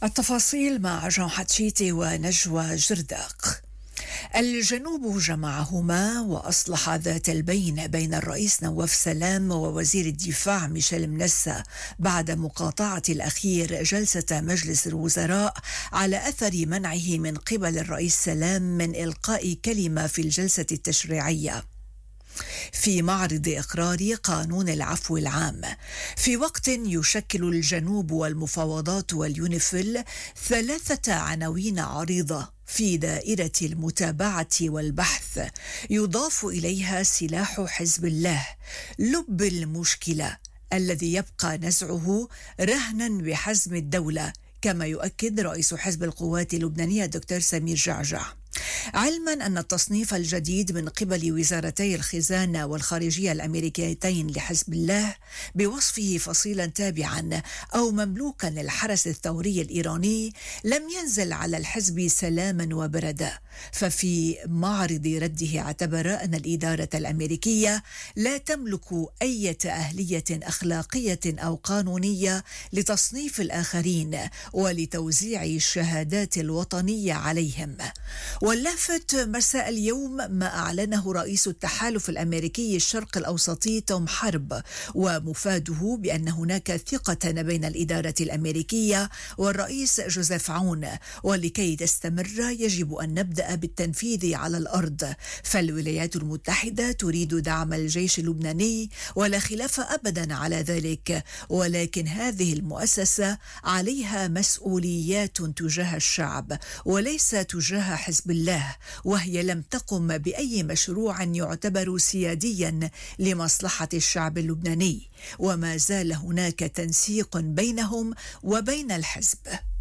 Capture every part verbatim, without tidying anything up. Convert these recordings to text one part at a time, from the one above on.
التفاصيل مع جون حتشيتي ونجوى جرداق. الجنوب جمعهما وأصلح ذات البين بين الرئيس نواف سلام ووزير الدفاع ميشيل منسا بعد مقاطعة الأخير جلسة مجلس الوزراء على أثر منعه من قبل الرئيس سلام من إلقاء كلمة في الجلسة التشريعية في معرض إقرار قانون العفو العام، في وقت يشكل الجنوب والمفاوضات واليونيفيل ثلاثة عناوين عريضة في دائرة المتابعة والبحث، يضاف إليها سلاح حزب الله لب المشكلة الذي يبقى نزعه رهنا بحزم الدولة، كما يؤكد رئيس حزب القوات اللبنانية دكتور سمير جعجع، علما أن التصنيف الجديد من قبل وزارتي الخزانة والخارجية الأمريكيتين لحزب الله بوصفه فصيلا تابعا أو مملوكا للحرس الثوري الإيراني لم ينزل على الحزب سلاما وبردا. ففي معرض رده اعتبر أن الإدارة الأمريكية لا تملك أي أهلية أخلاقية أو قانونية لتصنيف الآخرين ولتوزيع الشهادات الوطنية عليهم. واللافت مساء اليوم ما أعلنه رئيس التحالف الأمريكي الشرق الأوسطي توم حرب، ومفاده بأن هناك ثقة بين الإدارة الأمريكية والرئيس جوزيف عون، ولكي تستمر يجب أن نبدأ بالتنفيذ على الأرض، فالولايات المتحدة تريد دعم الجيش اللبناني ولا خلاف أبدا على ذلك، ولكن هذه المؤسسة عليها مسؤوليات تجاه الشعب وليس تجاه حزب الله، وهي لم تقم بأي مشروع يعتبر سياديا لمصلحة الشعب اللبناني، وما زال هناك تنسيق بينهم وبين الحزب.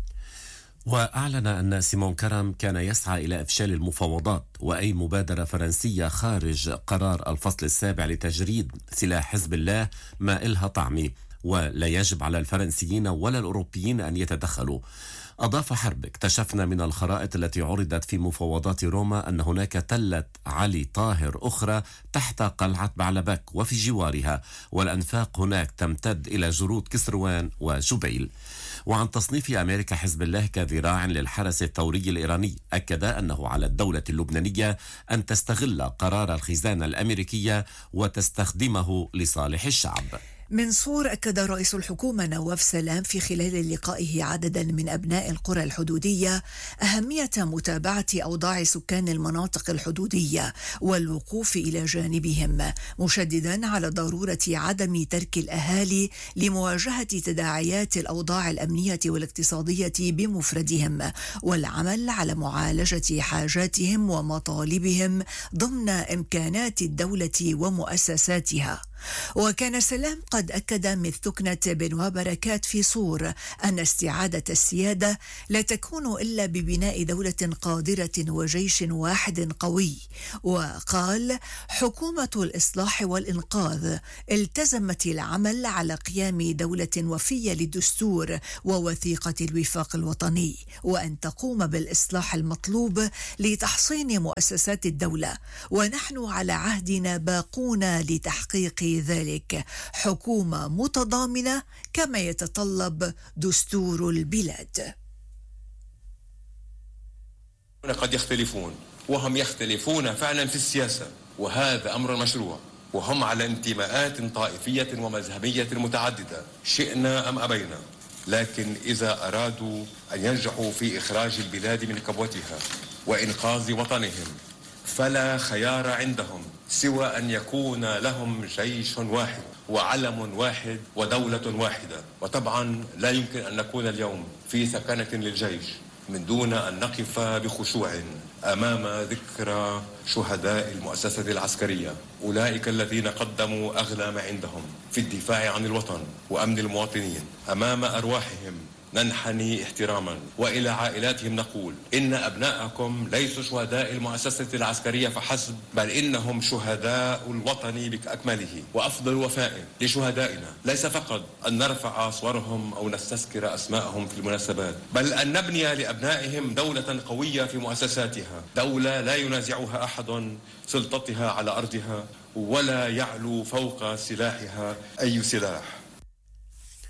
وأعلن أن سيمون كرم كان يسعى إلى إفشال المفاوضات وأي مبادرة فرنسية خارج قرار الفصل السابع لتجريد سلاح حزب الله ما إلها طعم، ولا يجب على الفرنسيين ولا الأوروبيين أن يتدخلوا. أضاف حرب: اكتشفنا من الخرائط التي عرضت في مفاوضات روما أن هناك تلة علي طاهر أخرى تحت قلعة بعلبك وفي جوارها، والأنفاق هناك تمتد إلى جرود كسروان وجبيل. وعن تصنيف أمريكا حزب الله كذراع للحرس الثوري الإيراني، أكد أنه على الدولة اللبنانية أن تستغل قرار الخزانة الأمريكية وتستخدمه لصالح الشعب. من صور أكد رئيس الحكومة نواف سلام في خلال لقائه عددا من أبناء القرى الحدودية أهمية متابعة أوضاع سكان المناطق الحدودية والوقوف إلى جانبهم، مشددا على ضرورة عدم ترك الأهالي لمواجهة تداعيات الأوضاع الأمنية والاقتصادية بمفردهم، والعمل على معالجة حاجاتهم ومطالبهم ضمن إمكانات الدولة ومؤسساتها. وكان سلام قد أكد مثل ثكنة بنوا بركات في صور أن استعادة السيادة لا تكون إلا ببناء دولة قادرة وجيش واحد قوي، وقال: حكومة الإصلاح والإنقاذ التزمت العمل على قيام دولة وفية للدستور ووثيقة الوفاق الوطني، وأن تقوم بالإصلاح المطلوب لتحصين مؤسسات الدولة، ونحن على عهدنا باقون لتحقيق ذلك حكومة متضامنة كما يتطلب دستور البلاد. قد يختلفون وهم يختلفون فعلا في السياسة، وهذا أمر مشروع، وهم على انتماءات طائفية ومذهبية متعددة شئنا أم أبينا، لكن إذا أرادوا أن ينجحوا في إخراج البلاد من كبوتها وإنقاذ وطنهم فلا خيار عندهم سوى أن يكون لهم جيش واحد وعلم واحد ودولة واحدة. وطبعا لا يمكن أن نكون اليوم في سكنة للجيش من دون أن نقف بخشوع أمام ذكرى شهداء المؤسسة العسكرية، أولئك الذين قدموا أغلى ما عندهم في الدفاع عن الوطن وأمن المواطنين. أمام أرواحهم ننحني احتراما، وإلى عائلاتهم نقول: إن أبناءكم ليسوا شهداء المؤسسة العسكرية فحسب، بل إنهم شهداء الوطن بأكمله. وأفضل وفاء لشهدائنا ليس فقط أن نرفع صورهم أو نستذكر أسماءهم في المناسبات، بل أن نبني لأبنائهم دولة قوية في مؤسساتها، دولة لا ينازعها أحد سلطتها على أرضها ولا يعلو فوق سلاحها أي سلاح.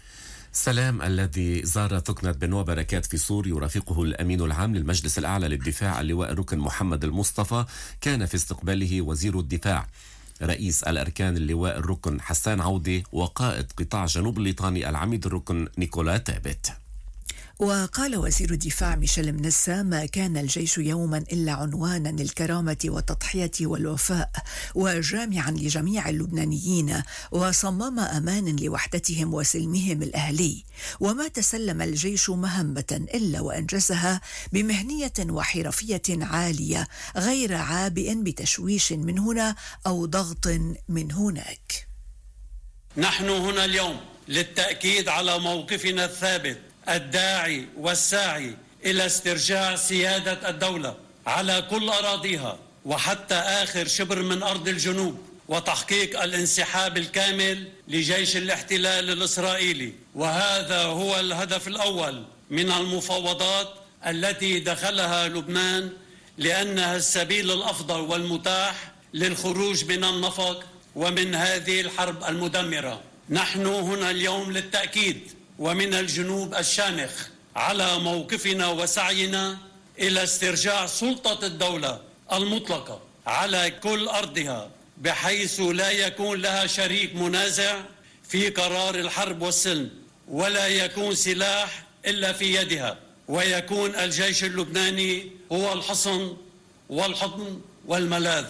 سلام الذي زار ثكنة بنوا بركات في سور يرافقه الأمين العام للمجلس الأعلى للدفاع اللواء الركن محمد المصطفى، كان في استقباله وزير الدفاع رئيس الأركان اللواء الركن حسان عودة وقائد قطاع جنوب الليطاني العميد الركن نيكولا تابت. وقال وزير الدفاع ميشيل منسا: ما كان الجيش يوما إلا عنوانا للكرامة والتضحية والوفاء، وجامعا لجميع اللبنانيين، وصمام أمان لوحدتهم وسلمهم الأهلي. وما تسلم الجيش مهمة إلا وأنجزها بمهنية وحرفية عالية، غير عابئ بتشويش من هنا أو ضغط من هناك. نحن هنا اليوم للتأكيد على موقفنا الثابت الداعي والساعي إلى استرجاع سيادة الدولة على كل أراضيها وحتى آخر شبر من أرض الجنوب، وتحقيق الانسحاب الكامل لجيش الاحتلال الإسرائيلي. وهذا هو الهدف الأول من المفاوضات التي دخلها لبنان، لأنها السبيل الأفضل والمتاح للخروج من النفق ومن هذه الحرب المدمرة. نحن هنا اليوم للتأكيد ومن الجنوب الشامخ على موقفنا وسعينا إلى استرجاع سلطة الدولة المطلقة على كل أرضها، بحيث لا يكون لها شريك منازع في قرار الحرب والسلم، ولا يكون سلاح إلا في يدها، ويكون الجيش اللبناني هو الحصن والحضن والملاذ.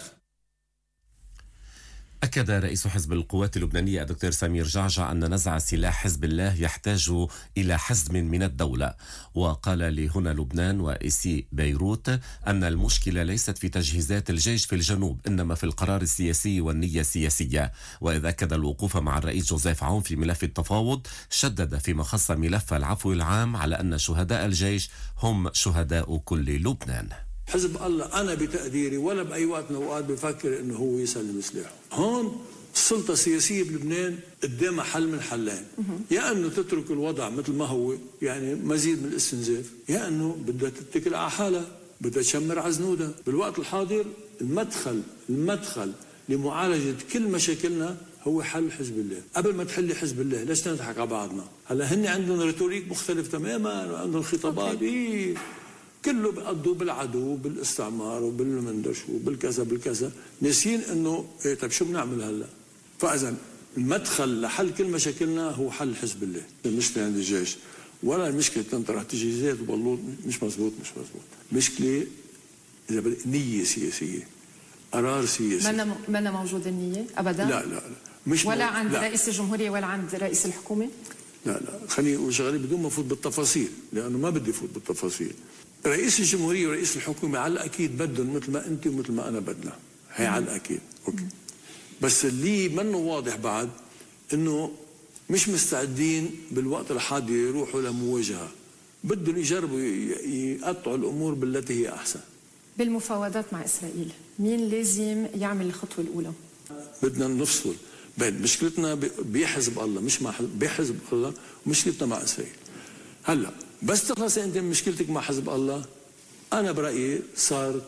أكد رئيس حزب القوات اللبنانية الدكتور سمير جعجع أن نزع سلاح حزب الله يحتاج إلى حزم من الدولة، وقال لهنا لبنان وإيسي بيروت أن المشكلة ليست في تجهيزات الجيش في الجنوب، إنما في القرار السياسي والنية السياسية. وإذا أكد الوقوف مع الرئيس جوزيف عون في ملف التفاوض، شدد فيما خص ملف العفو العام على أن شهداء الجيش هم شهداء كل لبنان. حزب الله أنا بتقديري ولا بأي وقت من الأوقات بفكر إنه هو يسلم سلاحه. هون السلطة السياسية بلبنان قدامها حل من حلين، يا أنه تترك الوضع مثل ما هو، يعني مزيد من الاستنزاف، يا أنه بدها تتكل على حالها، بدها تشمر على زنودها. بالوقت الحاضر المدخل المدخل لمعالجة كل مشاكلنا هو حل حزب الله. قبل ما تحلي حزب الله ليش نضحك على بعضنا؟ هلا هن عندهم ريتوريك مختلف تماما، وعندهم خطابات إيه كله بيقضوا بالعدو بالاستعمار وبالمندش وبالكذا بالكذا، ناسين انه إيه طيب شو بنعمل هلا؟ فاذا المدخل لحل كل مشاكلنا هو حل حزب الله. المشكله عند الجيش ولا المشكله تنطرح تجهيزات وبلوط، مش مزبوط مش مزبوط. مشكله اذا بدك نيه سياسيه، قرار سياسي. ما ما موجود النيه ابدا؟ لا لا لا مش ولا مو... عند لا. رئيس الجمهوريه ولا عند رئيس الحكومه؟ لا لا خليني اقول شغله بدون ما افوت بالتفاصيل، لانه ما بدي افوت بالتفاصيل. رئيس الجمهورية ورئيس الحكومة على الأكيد بدهم مثل ما أنت ومثل ما أنا بدنا، هي على الأكيد أوكي. بس اللي منه واضح بعد إنه مش مستعدين بالوقت الحاضر يروحوا لمواجهة، بدهم يجربوا يقطعوا الأمور بالتي هي أحسن. بالمفاوضات مع إسرائيل مين لازم يعمل الخطوة الأولى؟ بدنا نفصل بين مشكلتنا بحزب الله مش مع بحزب الله ومشكلتنا مع إسرائيل. هلا بس تخلص انت من مشكلتك مع حزب الله، انا برايي صار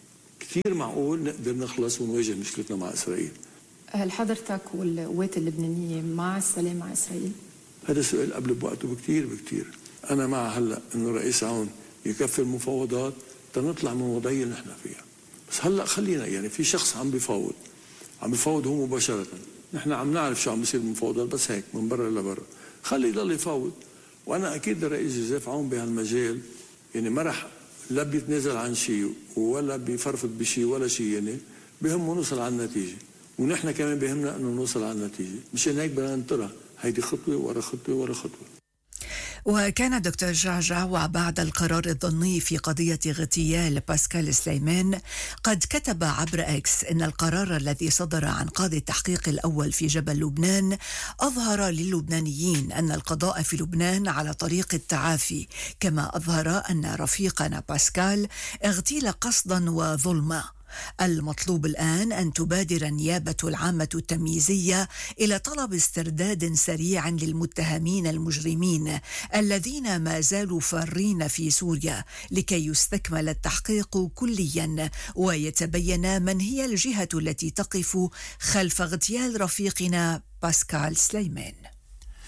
كثير معقول نقدر نخلص ونواجه مشكلتنا مع اسرائيل. هل حضرتك والقوات اللبنانيه مع السلام مع اسرائيل؟ هذا سؤال قبل بوقته بكثير بكثير. انا مع هلا انه الرئيس عون يكفي المفاوضات تنطلع من الوضعيه اللي نحن فيها. بس هلا خلينا يعني في شخص عم بيفاوض عم بيفاوض هو مباشره، نحن عم نعرف شو عم بيصير بالمفاوضات بس هيك من برا لبرا، خلي يضل يفاوض. وانا اكيد الرئيس جوزيف عون بهالمجال يعني ما رح لا بيتنازل عن شيء ولا بيفرفض بشيء ولا شيء، يعني بهمه نوصل على النتيجه، ونحن كمان بهمنا انه نوصل على النتيجه، مشان هيك بدنا ننطرها هيدي خطوه ورا خطوه ورا خطوه. وكان دكتور جعجع وبعد القرار الضني في قضية اغتيال باسكال سليمان قد كتب عبر اكس ان القرار الذي صدر عن قاضي التحقيق الاول في جبل لبنان اظهر للبنانيين ان القضاء في لبنان على طريق التعافي، كما اظهر ان رفيقنا باسكال اغتيل قصدا وظلما. المطلوب الآن أن تبادر النيابة العامة التمييزية إلى طلب استرداد سريع للمتهمين المجرمين الذين ما زالوا فارين في سوريا، لكي يستكمل التحقيق كليا ويتبين من هي الجهة التي تقف خلف اغتيال رفيقنا باسكال سليمان.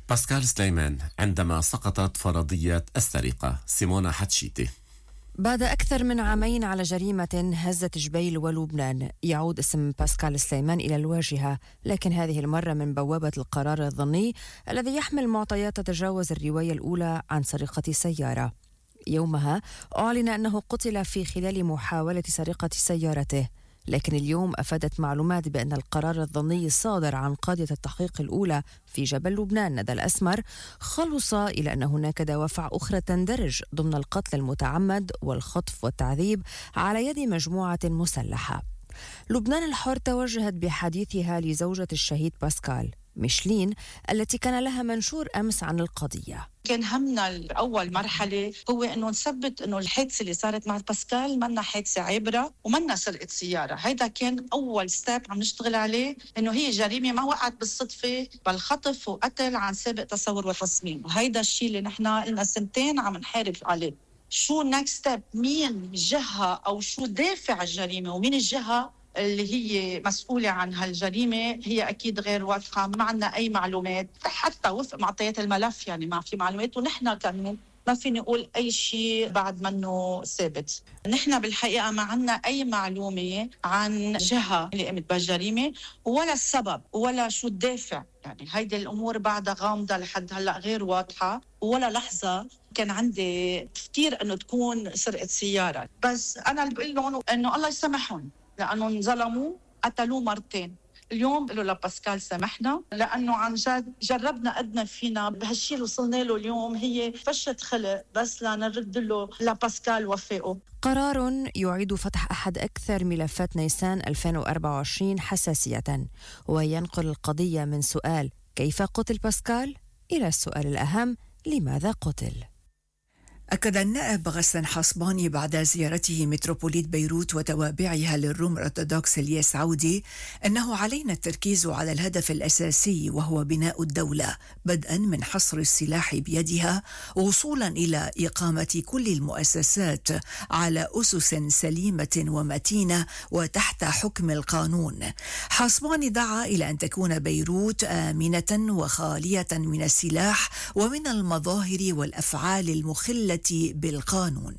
باسكال سليمان عندما سقطت فرضية السرقة. سيمونا حتشيتي. بعد أكثر من عامين على جريمة هزت جبيل ولبنان، يعود اسم باسكال سليمان إلى الواجهة، لكن هذه المرة من بوابة القرار الظني الذي يحمل معطيات تتجاوز الرواية الأولى عن سرقة سيارة. يومها أعلن أنه قتل في خلال محاولة سرقة سيارته، لكن اليوم أفادت معلومات بأن القرار الظني الصادر عن قاضية التحقيق الأولى في جبل لبنان ندى الأسمر خلص إلى أن هناك دوافع أخرى تندرج ضمن القتل المتعمد والخطف والتعذيب على يد مجموعة مسلحة. لبنان الحر توجهت بحديثها لزوجة الشهيد باسكال ميشلين التي كان لها منشور أمس عن القضية. كان همنا بأول مرحلة هو أنه نثبت أنه الحادثة اللي صارت مع باسكال منا حادثة عابرة ومنا سرقة سيارة. هيدا كان أول ستيب عم نشتغل عليه، أنه هي جريمة ما وقعت بالصدفة، بل خطف وقتل عن سابق تصور وتصميم. وهيدا الشيء اللي نحن لنا سنتين عم نحارب عليه. شو نكست ستيب؟ مين الجهة أو شو دافع الجريمة ومين الجهة اللي هي مسؤولة عن هالجريمة هي أكيد غير واضحة. ما عندنا أي معلومات حتى وفق معطيات الملف، يعني ما في معلومات، ونحن كمان ما فيني أقول أي شيء بعد منه ثابت. نحن بالحقيقة ما عندنا أي معلومة عن جهة اللي قامت بالجريمة ولا السبب ولا شو الدافع. يعني هيدي الأمور بعدها غامضة لحد هلأ غير واضحة، ولا لحظة كان عندي تفكير أنه تكون سرقة سيارة. بس أنا اللي بقول لهم أنه الله يسامحهم لأنه انظلموا، قتلوه مرتين. اليوم بقول له لباسكال سامحنا، لأنه عن جد جربنا قدنا فينا بهالشي اللي وصلنا له اليوم هي فشة خلق بس لنرد له لباسكال وفائه. قرار يعيد فتح أحد أكثر ملفات نيسان ألفين وأربعة وعشرين حساسية، وينقل القضية من سؤال كيف قتل باسكال إلى السؤال الأهم لماذا قتل. أكد النائب غسان حصباني بعد زيارته متروبوليت بيروت وتوابعها للروم الأرثوذكس الياس عودي أنه علينا التركيز على الهدف الأساسي وهو بناء الدولة، بدءا من حصر السلاح بيدها وصولا إلى إقامة كل المؤسسات على أسس سليمة ومتينة وتحت حكم القانون. حصباني دعا إلى أن تكون بيروت آمنة وخالية من السلاح ومن المظاهر والأفعال المخلة بالقانون.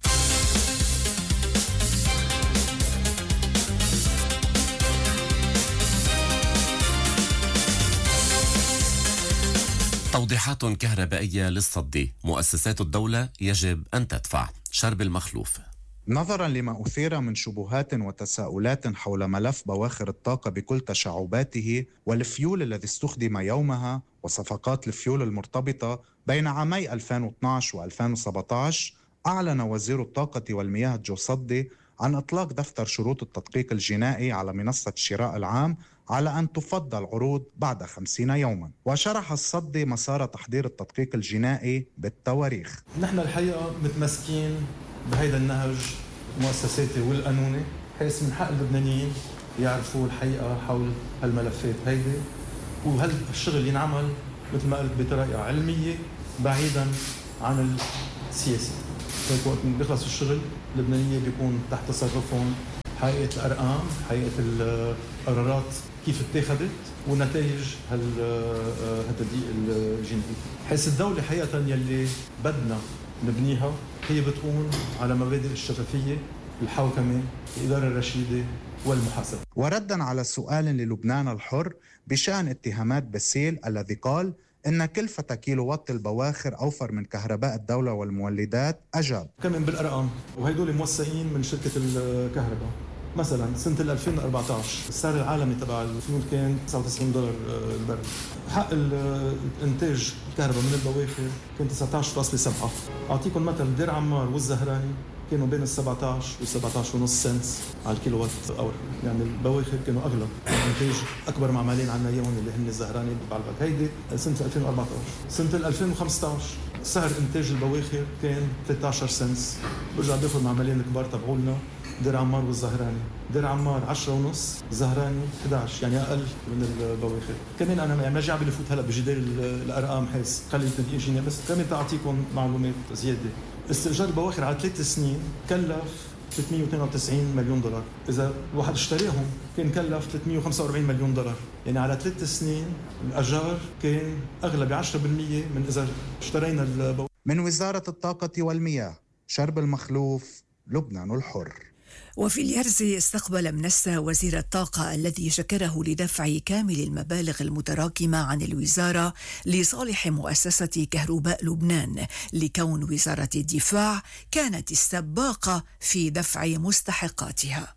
توضيحات كهربائية للصد. مؤسسات الدولة يجب أن تدفع. شرب المخلوف. نظرا لما أثير من شبهات وتساؤلات حول ملف بواخر الطاقة بكل تشعباته والفيول الذي استخدم يومها وصفقات الفيول المرتبطة بين عامي ألفين واثناشر وألفين وسبعة عشر، أعلن وزير الطاقة والمياه جو صدي عن إطلاق دفتر شروط التدقيق الجنائي على منصة الشراء العام على أن تفض العروض بعد خمسين يوما. وشرح الصدي مسار تحضير التدقيق الجنائي بالتواريخ. نحن الحقيقة متمسكين بهيدا النهج مؤسساتي والقانوني، حيث من حق اللبنانيين يعرفوا الحقيقة حول هالملفات هيدي، وهالشغل ينعمل مثل ما قلت بطريقة علمية بعيدا عن السياسة. وقت بيخلص الشغل اللبنانية بيكون تحت تصرفهم حقيقة الأرقام، حقيقة القرارات كيف اتخذت ونتائج هالتدقيق الجنائي. حيث الدولة حقيقة يلي بدنا نبنيها هي بتكون على مبادئ الشفافية، الحوكمة، الإدارة الرشيدة والمحاسبة. وردا على سؤال للبنان الحر بشأن اتهامات باسيل الذي قال إن كلفة كيلو وات البواخر أوفر من كهرباء الدولة والمولدات، أجاب كمان بالأرقام، وهيدول موثقين من شركة الكهرباء. مثلا سنة ألفين وأربعة عشر السعر العالمي تبع الفيول كان تسعة وتسعين دولار البرميل. حق الانتاج الكهرباء من البواخر كان تسعة عشر فاصلة سبعة. أعطيكم مثل دير عمار والزهراني كانوا بين السبعة عشر والسبعة عشر ونص سنت على الكيلو وات اور. يعني البواخر كانوا أغلى، الانتاج أكبر معملين عنا اليوم اللي هن الزهراني بعلبك. هيدي سنة ألفين وأربعة عشر. سنة ألفين وخمسة عشر سعر انتاج البواخر كان ثلاثة عشر سنت. برجع باخذ معملين الكبار تبعولنا دير عمار والزهراني، دير عمار عشرة ونص، زهراني أحد عشر، يعني أقل من البواخر. كمان أنا ما جاي بفوت هلا بجدال الأرقام حيث خلي التدقيق الجنائي، بس كمان تعطيكم معلومات زيادة. استئجار البواخر على ثلاث سنين كلف ثلاثمية واثنين وتسعين مليون دولار. إذا الواحد اشتريهم كان كلف ثلاثمية وخمسة وأربعين مليون دولار، يعني على ثلاث سنين الأجار كان أغلى ب عشرة بالمية من إذا اشترينا البو... من وزارة الطاقة والمياه، شرب المخلوف، لبنان الحر. وفي اليرزي استقبل منسى وزير الطاقة الذي شكره لدفع كامل المبالغ المتراكمة عن الوزارة لصالح مؤسسة كهرباء لبنان، لكون وزارة الدفاع كانت السباقة في دفع مستحقاتها.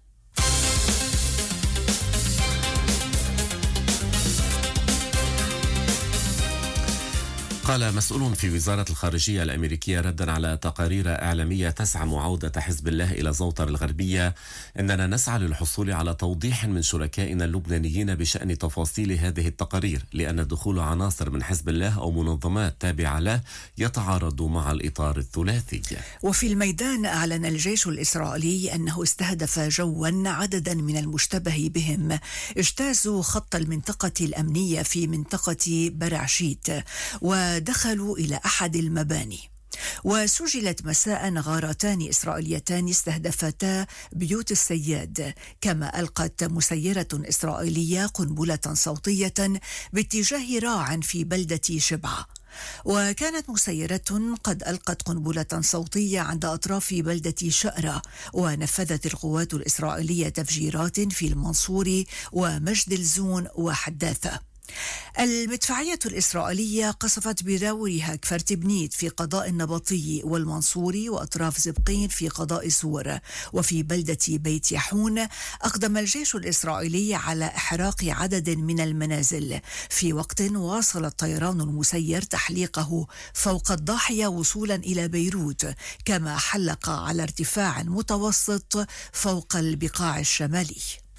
قال مسؤول في وزارة الخارجية الأمريكية ردا على تقارير إعلامية تزعم عودة حزب الله إلى زوطر الغربية: إننا نسعى للحصول على توضيح من شركائنا اللبنانيين بشأن تفاصيل هذه التقارير، لأن دخول عناصر من حزب الله أو منظمات تابعة له يتعارض مع الإطار الثلاثي. وفي الميدان أعلن الجيش الإسرائيلي أنه استهدف جوا عددا من المشتبه بهم اجتازوا خط المنطقة الأمنية في منطقة برعشيت و دخلوا إلى أحد المباني. وسجلت مساء غارتان إسرائيليتان استهدفتا بيوت السياد، كما ألقت مسيرة إسرائيلية قنبلة صوتية باتجاه راع في بلدة شبعة. وكانت مسيرة قد ألقت قنبلة صوتية عند أطراف بلدة شأرة. ونفذت القوات الإسرائيلية تفجيرات في المنصور ومجد الزون وحداثة. المدفعية الإسرائيلية قصفت بدورها كفر تبنيت في قضاء النبطي والمنصوري وأطراف زبقين في قضاء سور. وفي بلدة بيت يحون أقدم الجيش الإسرائيلي على إحراق عدد من المنازل، في وقت واصل الطيران المسير تحليقه فوق الضاحية وصولا إلى بيروت، كما حلق على ارتفاع متوسط فوق البقاع الشمالي.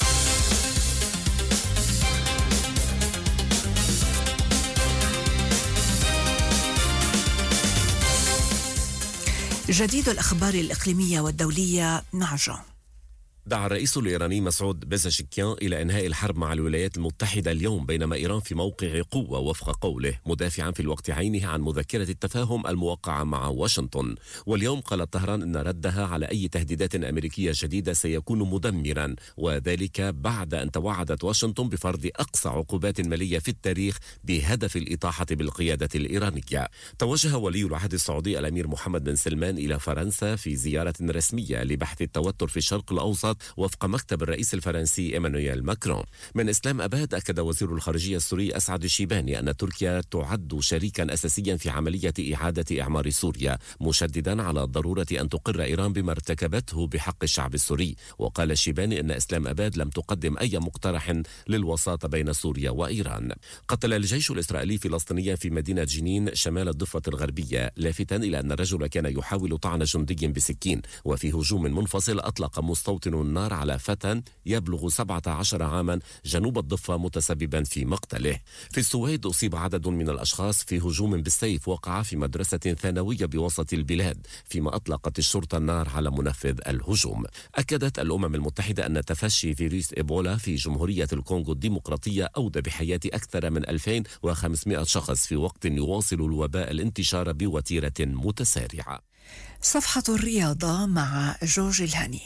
جديد الأخبار الإقليمية والدولية مع جان. دعا الرئيس الإيراني مسعود بيزاشكيان إلى إنهاء الحرب مع الولايات المتحدة اليوم، بينما إيران في موقع قوة وفق قوله، مدافعا في الوقت عينه عن مذكرة التفاهم الموقعة مع واشنطن. واليوم قالت طهران إن ردها على أي تهديدات أمريكية جديدة سيكون مدمرا، وذلك بعد أن توعدت واشنطن بفرض أقصى عقوبات مالية في التاريخ بهدف الإطاحة بالقيادة الإيرانية. توجه ولي العهد السعودي الأمير محمد بن سلمان إلى فرنسا في زيارة رسمية لبحث التوتر في الشرق الأوسط وفق مكتب الرئيس الفرنسي إيمانويل ماكرون. من إسلام أباد أكد وزير الخارجية السوري أسعد الشيباني أن تركيا تعد شريكا أساسيا في عملية إعادة إعمار سوريا، مشددا على ضرورة أن تقر إيران بما ارتكبته بحق الشعب السوري. وقال الشيباني أن إسلام أباد لم تقدم أي مقترح للوساطة بين سوريا وإيران. قتل الجيش الإسرائيلي فلسطينيا في مدينة جنين شمال الضفة الغربية، لافتا إلى أن الرجل كان يحاول طعن جندي بسكين. وفي هجوم منفصل أطلق مستوطن النار على فتى يبلغ سبعة عشر عاما جنوب الضفة متسببا في مقتله. في السويد أصيب عدد من الأشخاص في هجوم بالسيف وقع في مدرسة ثانوية بوسط البلاد، فيما أطلقت الشرطة النار على منفذ الهجوم. أكدت الأمم المتحدة أن تفشي فيروس إيبولا في جمهورية الكونغو الديمقراطية أودى بحياة أكثر من ألفين وخمسمائة شخص، في وقت يواصل الوباء الانتشار بوتيرة متسارعة. صفحة الرياضة مع جورج الهاني.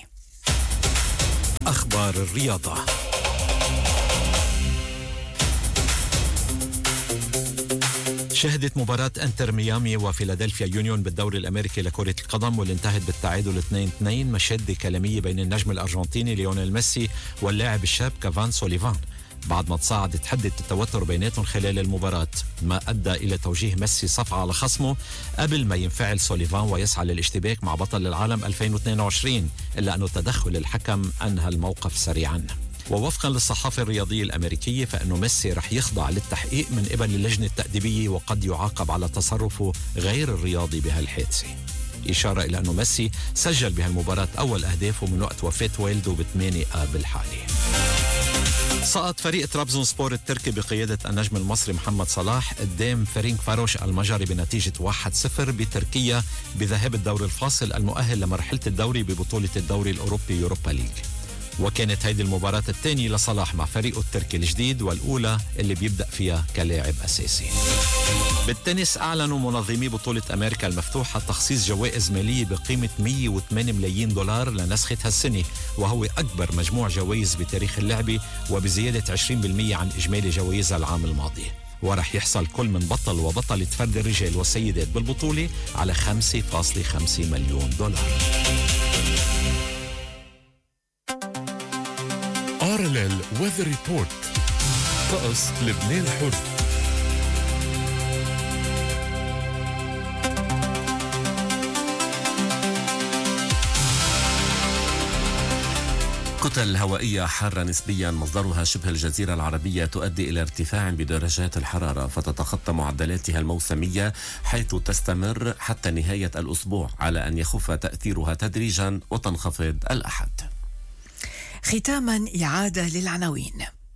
أخبار الرياضة. شهدت مباراة انتر ميامي وفيلادلفيا يونيون بالدوري الأمريكي لكرة القدم واللي انتهت بالتعادل اثنين اثنين مشادة كلامية بين النجم الأرجنتيني ليونيل ميسي واللاعب الشاب كافان سوليفان، بعد ما تصاعدت حدة التوتر بيناتهم خلال المباراة، ما أدى إلى توجيه ميسي صفعة على خصمه قبل ما ينفعل سوليفان ويسعى للاشتباك مع بطل العالم ألفين واثنين وعشرين، إلا أنه تدخل الحكم أنهى الموقف سريعا. ووفقا للصحافة الرياضية الأمريكية فإنه ميسي رح يخضع للتحقيق من قبل اللجنة التأديبية وقد يعاقب على تصرفه غير الرياضي بهالحادثة، إشارة إلى أنه ميسي سجل بهالمباراة أول أهدافه من وقت وفاة والده بثمانية آب الحالي. سقط فريق طرابزون سبور التركي بقيادة النجم المصري محمد صلاح قدام فرينك فاروش المجري بنتيجة واحد صفر بتركيا بذهاب الدور الفاصل المؤهل لمرحلة الدوري ببطولة الدوري الأوروبي يوروبا ليج. وكانت هيدي المباراة الثانية لصلاح مع فريقه التركي الجديد والأولى اللي بيبدأ فيها كلاعب أساسي. بالتنس أعلنوا منظمي بطولة أمريكا المفتوحة تخصيص جوائز مالية بقيمة مئة وثمانية ملايين دولار لنسختها السنة، وهو أكبر مجموع جوائز بتاريخ اللعبة وبزيادة عشرين بالمئة عن إجمالي جوائزها العام الماضي. ورح يحصل كل من بطل وبطلة فرد الرجال والسيدات بالبطولة على خمسة فاصلة خمسة مليون دولار. آر إل إل Weather Report. طقس لبنان الحر. كتل هوائية حارة نسبيا مصدرها شبه الجزيرة العربية تؤدي إلى ارتفاع بدرجات الحرارة فتتخطى معدلاتها الموسمية، حيث تستمر حتى نهاية الأسبوع، على أن يخف تأثيرها تدريجا وتنخفض الأحد. ختاما إعادة للعناوين.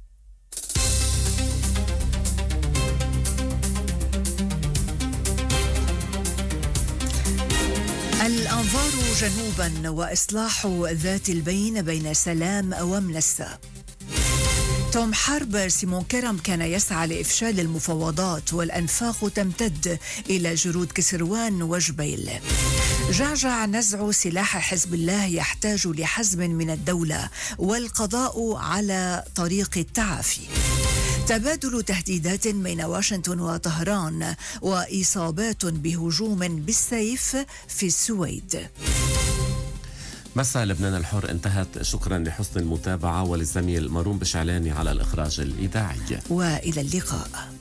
الأنظار جنوبا وإصلاح ذات البين بين سلام ومنسى. توم حرب سيمون كرم كان يسعى لإفشال المفاوضات والأنفاق تمتد إلى جرود كسروان وجبيل. جعجع نزع سلاح حزب الله يحتاج لحزم من الدولة والقضاء على طريق التعافي. تبادل تهديدات بين واشنطن وطهران وإصابات بهجوم بالسيف في السويد. مساء لبنان الحر انتهت. شكرا لحسن المتابعة وللزميل مارون بشعلاني على الإخراج الإذاعي، وإلى اللقاء.